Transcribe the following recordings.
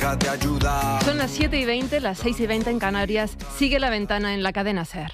deja de ayudar. Son las 7:20, las 6:20 en Canarias. Sigue La Ventana en la cadena SER.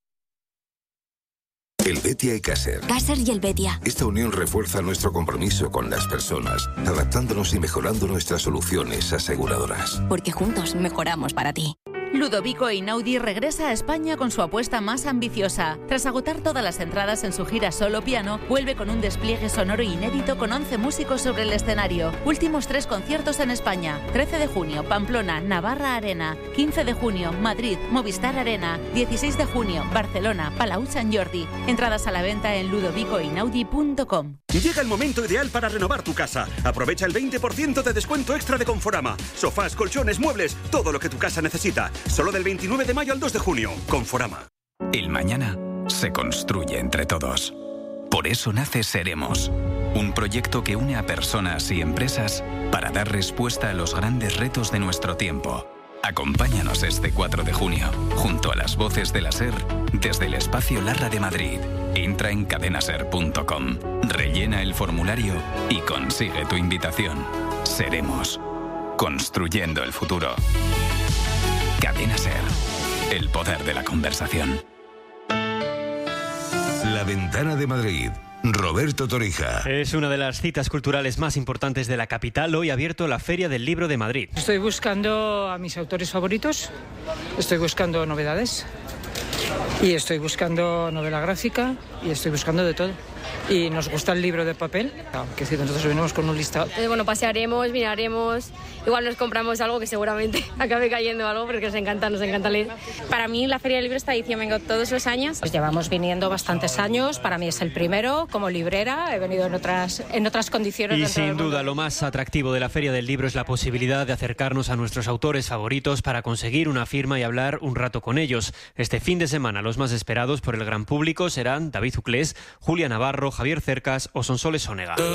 El Betia y Caser. Caser y el Betia. Esta unión refuerza nuestro compromiso con las personas, adaptándonos y mejorando nuestras soluciones aseguradoras. Porque juntos mejoramos para ti. Ludovico Einaudi regresa a España con su apuesta más ambiciosa. Tras agotar todas las entradas en su gira solo piano, vuelve con un despliegue sonoro inédito con 11 músicos sobre el escenario. Últimos 3 conciertos en España. 13 de junio, Pamplona, Navarra Arena. 15 de junio, Madrid, Movistar Arena. 16 de junio, Barcelona, Palau Sant Jordi. Entradas a la venta en ludovicoeinaudi.com. Llega el momento ideal para renovar tu casa. Aprovecha el 20% de descuento extra de Conforama. Sofás, colchones, muebles, todo lo que tu casa necesita. Solo del 29 de mayo al 2 de junio. Conforama. El mañana se construye entre todos. Por eso nace Seremos, un proyecto que une a personas y empresas para dar respuesta a los grandes retos de nuestro tiempo. Acompáñanos este 4 de junio, junto a las voces de la SER, desde el Espacio Larra de Madrid. Entra en cadenaser.com, rellena el formulario y consigue tu invitación. Seremos, construyendo el futuro. Cadena SER, el poder de la conversación. La Ventana de Madrid. Roberto Torija. Es una de las citas culturales más importantes de la capital. Hoy ha abierto la Feria del Libro de Madrid. Estoy buscando a mis autores favoritos, estoy buscando novedades y estoy buscando novela gráfica y estoy buscando de todo. Y nos gusta el libro de papel, que si nosotros venimos con un listado. Bueno, pasearemos, miraremos, igual nos compramos algo que seguramente acabe cayendo algo porque nos encanta leer. Para mí la Feria del Libro esta edición vengo todos los años. Pues llevamos viniendo bastantes años, para mí es el primero como librera, he venido en otras condiciones. Y sin duda lo más atractivo de la Feria del Libro es la posibilidad de acercarnos a nuestros autores favoritos para conseguir una firma y hablar un rato con ellos. Este fin de semana los más esperados por el gran público serán David Uclés, Julia Navarro, Javier Cercas o Sonsoles Onega.